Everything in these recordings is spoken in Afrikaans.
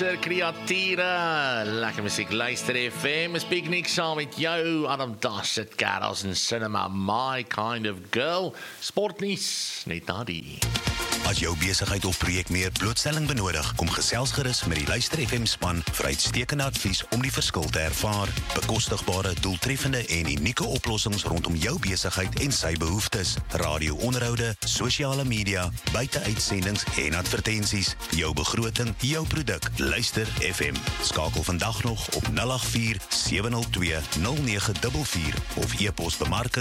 Kreatiere, lekker muziek, luister FM, is Picnic saam met jou, Adam Das, het Carols in Cinema, My Kind of Girl, sportnieuws, net na die. As jou besigheid of projek meer blootstelling benodig, kom gesels gerus met die Luister FM span vir uitstekende advies om die verskil te ervaar. Bekostigbare, doeltreffende en unieke oplossings rondom jou besigheid en sy behoeftes. Radio-onderhoude, sosiale media, buiteuitsendings en advertensies. Jou begroting, jou produk. Luister FM. Skakel vandag nog op 084-702-0944 of e-pos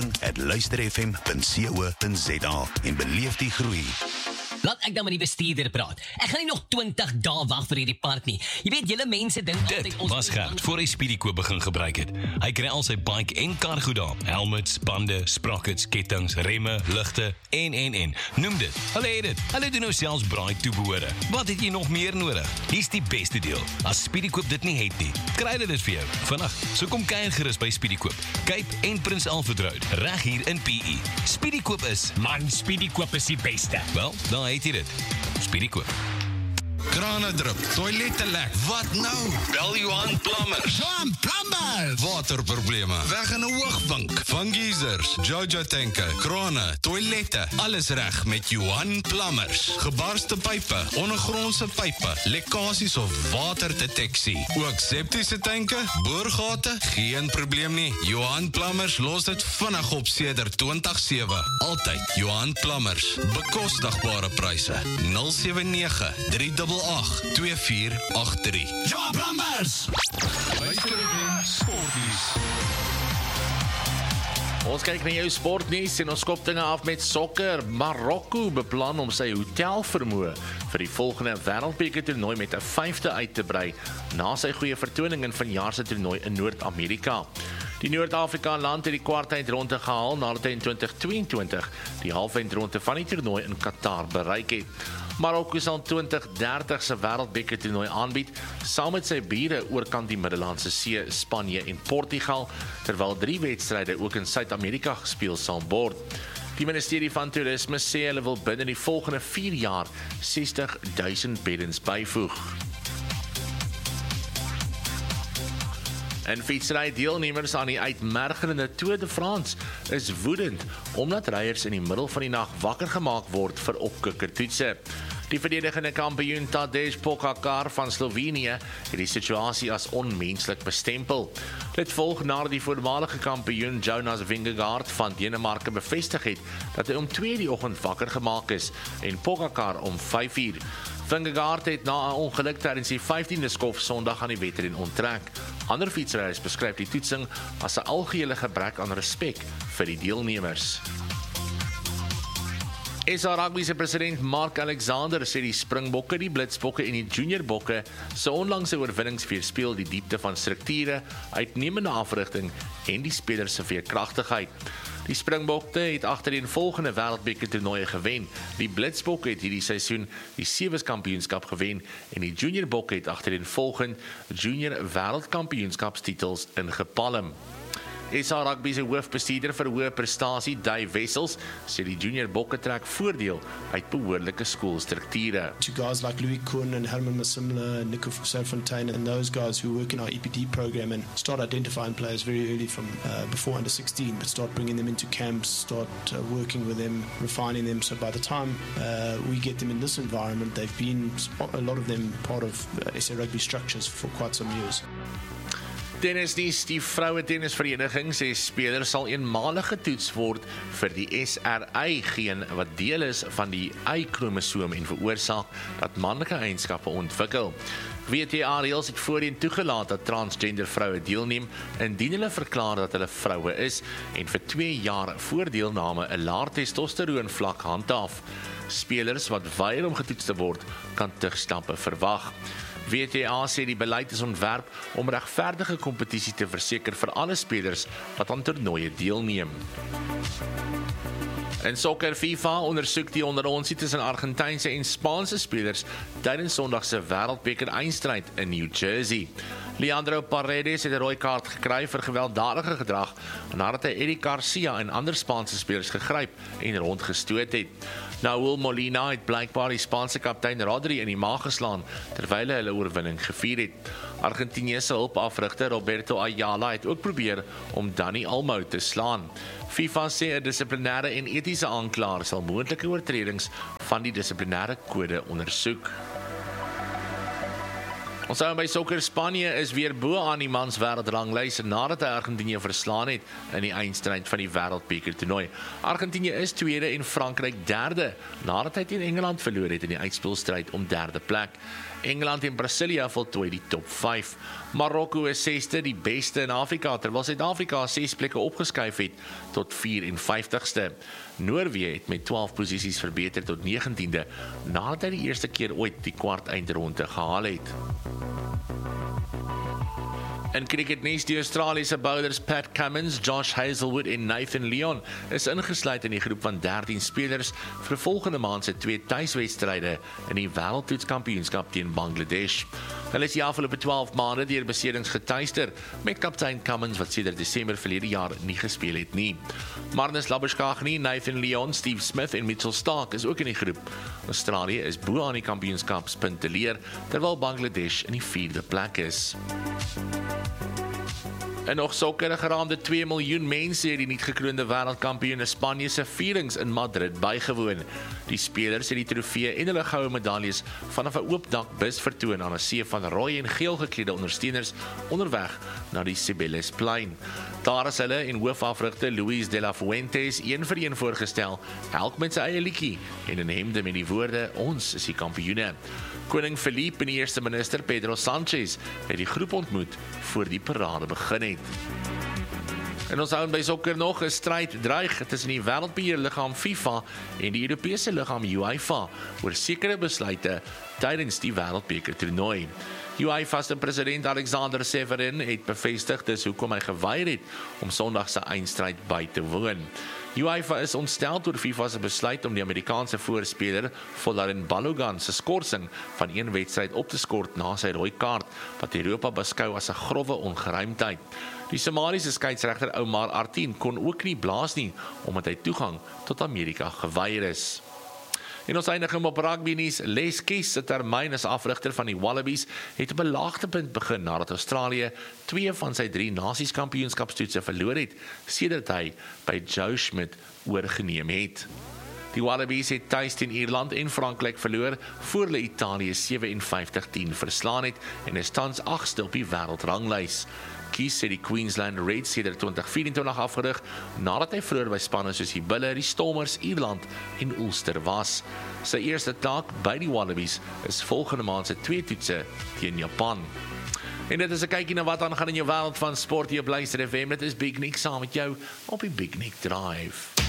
bemarking@luisterfm.co.za en beleef die groei. Laat ek dan met die bestuurder praat. Ek gaan nie nog 20 dae wag vir hierdie park nie. Jy weet, julle mense dink altyd Dit was Gert voor hy Speedykoop begin gebruik het. Hy kry al sy bike en kar goed daar. Helmets, bande, sprockets, kettings, remme, ligte en. Noem dit. Hulle het dit. Hulle doen nou selfs braai toebehore. Wat het jy nog meer nodig? Hier's die beste deel. As Speedykoop dit nie het nie, kry hulle dit vir jou. Vandag, so kom kuier gerus by Speedykoop. Cape en Prins Alfred Road, reg hier in PE. Speedykoop is, Man, Speedykoop is die beste. wel, dan het jy dit. Speedykoop. Krane drup, toilette lek. Wat nou? Bel Johan Plumbers. Johan Plumbers! Waterprobleme, weg in 'n hoogbank. Van geysers, Jojo tanke, krane, toilette, alles reg met Johan Plumbers. Gebarste pype, ondergrondse pype, lekkasies of waterdeteksie. Ook septiese tanke, boorgate, geen probleem nie. Johan Plumbers los dit vinnig op sedert 2007. Altyd Johan Plumbers. Bekostigbare pryse. 079-388-2483. Johan Plumbers! Ons kyk na jou sportnuus en ons skop dinge af met sokker. Marokko beplan om sy hotelvermoë vir die volgende wêreldbeker toernooi met 'n 5de uit te brei na sy goeie vertoning in vanjaar se toernooi in Noord-Amerika. Die Noord-Afrika land het die kwartfinale gehaal nadat hy in 2022 die halfeindronde van die toernooi in Qatar bereik het. Marokko sal 2030 se wêreldbeker toernooi aanbied saam met sy bure oorkant die Middellandse See, Spanje en Portugal, terwyl 3 wedstryde ook in Suid-Amerika gespeel sal word. Die ministerie van Toerisme sê hulle wil binne die volgende 4 jaar 60,000 beddens byvoeg. En fietsry deelnemers aan die uitmergelende Tour de France is woedend omdat ryers in die middel van die nag wakker gemaak word vir opkikkertoetse. Die verdedigende kampioen Tadej Pogačar van Slovenië het die situasie as onmenslik bestempel. Dit volg nadat die voormalige kampioen Jonas Vingegaard van Denemarke bevestig het dat hy om 2 die oggend wakker gemaak is en Pogačar om 5 uur. Vingegaard het na 'n ongeluk tydens die 15de skof Sondag aan die wedren onttrek. Ander fietsryers beskryf die toetsing as 'n algehele gebrek aan respek vir die deelnemers. SA Rugby se president Mark Alexander sê die Springbokke, die Blitsbokke en die Juniorbokke se onlangse oorwinnings weerspieël die diepte van strukture, uitnemende afrigting en die spelers se veerkragtigheid. Die Springbokke het agtereenvolgende wêreldbeker toernooie gewen. Die Blitsbokke het hierdie seisoen die 7 kampioenskap gewen en die Juniorbokke het agtereenvolgend junior wêreldkampioenskapstitels ingepalm. SA Rugby se hoofbestuurder vir hoë prestasie, Dave Wessels, sê die junior bokke trek voordeel uit behoorlike skoolstrukture. To guys like Louis Kuhn and Herman Massimla, Nico Fontaine, and those guys who work in our EPD program and start identifying players very early from before under 16, but start bringing them into camps, start working with them, refining them. So by the time we get them in this environment, they've been, a lot of them, part of SA Rugby structures for quite some years. Tennisdiens, die vroue tennisvereniging sê spelers sal eenmalig getoets word vir die SRY geen wat deel is van die Y-kromosoom en veroorsaak dat manlike eienskappe ontwikkel. WTA reëls het voorheen toegelaat dat transgender vroue deelneem indien hulle verklaar dat hulle vroue is en vir 2 jaar voor deelname 'n laer testosteroon vlak handhaaf. Spelers wat weier om getoets te word, kan terugstappe verwag. WTA sê die beleid is ontwerp om regverdige kompetisie te verseker vir alle spelers wat aan toernooie deelneem. In sokker, FIFA ondersoek die onderonsie tussen Argentynse en Spaanse spelers tydens Sondag se wêreldbeker eindstryd in New Jersey. Leandro Paredes het 'n rooi kaart gekry vir gewelddadige gedrag nadat hy Eric Garcia en ander Spaanse spelers gegryp en rondgestoot het. Raul Molina het blykbaar die Spaanse kaptein Rodri in die maag geslaan, terwyl hy hulle oorwinning gevier het. Argentinië se hulpafrigter Roberto Ayala het ook probeer om Dani Olmo te slaan. FIFA sê 'n dissiplinêre en etiese aanklaer sal moontlike oortredings van die dissiplinêre kode ondersoek. Ons hou by sokker. Spanje is weer bo aan die mans wêreldranglys nadat hy Argentinië verslaan het in die eindstryd van die wêreldbeker toernooi. Argentinië is tweede en Frankryk derde nadat hy teen Engeland verloor het in die uitspelstryd om derde plek. Engeland en Brasilia voltooi die top 5. Marokko is 6ste, die beste in Afrika, terwyl Suid-Afrika 6 plekke opgeskuif het tot 54ste. Noorwe het met 12 posisies verbeter tot 19de, nadat hy die eerste keer ooit die kwart eindronde gehaal het. In cricketnuus, die Australiese bowlers Pat Cummins, Josh Hazlewood en Nathan Lyon is ingesluit in die groep van 13 spelers vir volgende maand se 2 tuiswedstryde in die wêreldtoetskampioenskap teen Bangladesh. Hulle is die afgelope 12 maande deur beserings getuister, met kaptein Cummins wat sedert Desember verlede jaar nie gespeel het nie. Marnus Labuschagne, Nathan Lyon, Steve Smith en Mitchell Starc is ook in die groep. Australië is bo aan die kampioenskapspunte leer, terwyl Bangladesh in die 4de plek is. En nog sokker, geraamde 2 miljoen mense het die nuutgekroonde wêreldkampioene Spanje se vierings in Madrid bygewoon. Die spelers het die trofee en hulle goue medaljes vanaf 'n oop dak bus vertoon aan 'n see van rooi en geel geklede ondersteuners onderweg na die Cibelesplein. Daar is hulle en hoofafrigter Luis de la Fuentes een vir een voorgestel, elk met sy eie liedjie en 'n hemde met die woorde "Ons is die kampioene". Koning Felipe en die eerste minister Pedro Sanchez het die groep ontmoet voor die parade begin het. En ons hou by sokker nog 'n stryd dreig tussen die wêreldbeheerliggaam FIFA en die Europese liggaam UEFA oor sekere besluite tydens die wêreldbeker toernooi. UEFA se president Alexander Severin het bevestig dis hoekom hy geweier het om Sondag se eindstryd by te woon. UEFA is ontstel oor FIFA se besluit om die Amerikaanse voorspeler Folarin Balogun se skorsing van 1 wedstryd op te skort na sy rooi kaart, wat Europa beskou as 'n grove ongeruimdheid. Die Somaliese skeieregter Omar Artin kon ook nie blaas nie, omdat hy toegang tot Amerika geweier is. En ons eindig op rugby nuus. Les Kies se termyn as afrigter van die Wallabies het op 'n laagtepunt begin nadat Australië 2 van sy 3 nasies-kampioenskapstoetse verloor het sedert hy by Joe Schmidt oorgeneem het. Die Wallabies het tuis teen Ierland en Frankryk verloor voor hulle Italië 57-10 verslaan het en is tans 8ste op die wêreldranglys. Kies het die Queensland Reds sedert 2024 afgerig nadat hy vroeër by spanne soos die Bulle, die Stormers, Ierland en Ulster was. Sy eerste taak by die Wallabies is volgende maand se 2 toetse teen Japan. En dit is 'n kykie na wat aangaan in jou wêreld van sport hier op Luister FM. Dit is Big Nick saam met jou op die Big Nick Drive.